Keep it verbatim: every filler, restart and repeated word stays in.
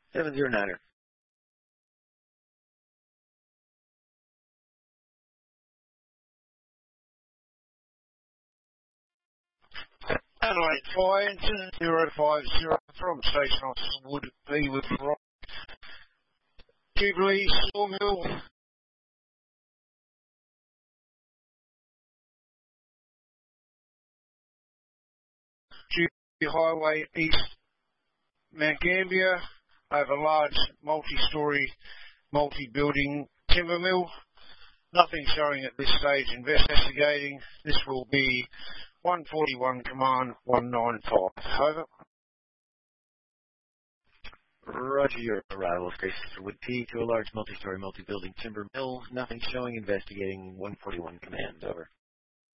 seven zero niner. Adelaide Fire Engine zero five zero from Station Officer Would be with Rob. Jubilee Sawmill. Jubilee Highway East Mount Gambier over large multi-storey, multi-building timber mill. Nothing showing at this stage. Investigating. This will be one forty-one Command one nine five. Over. Roger your arrival, Station Wood P to a large multi-story, multi-building timber mill. Nothing showing. Investigating. one forty-one Command. Over.